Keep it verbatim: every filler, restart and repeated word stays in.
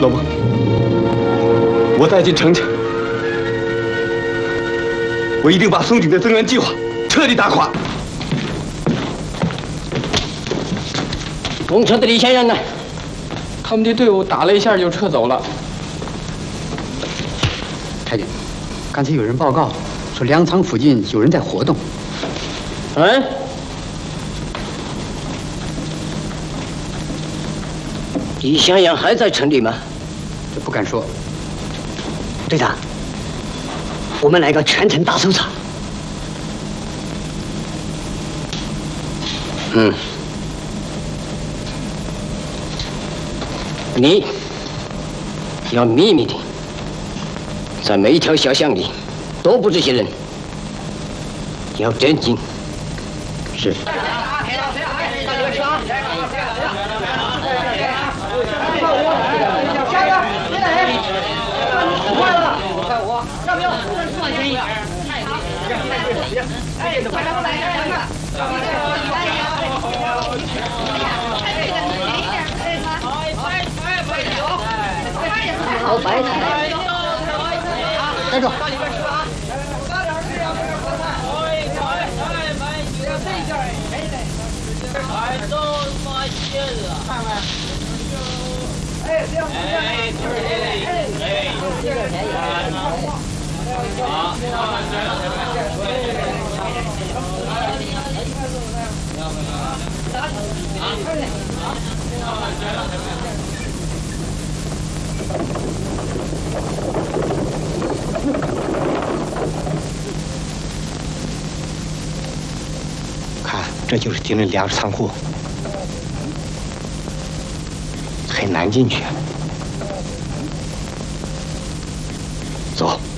了吗？我带进城去，我一定把松井的增援计划彻底打垮。 公车的李先生呢？ 他们的队伍打了一下就撤走了。 太监，刚才有人报告说粮仓附近有人在活动。 嗯？李向阳还在城里吗？ 这不敢说。 队长，我们来个全城大搜查。 嗯。你要秘密的，在每一条小巷里都布置些人，要镇静。 是。 好白菜， 站住！ 看，这就是敌人粮食仓库，很难进去。走。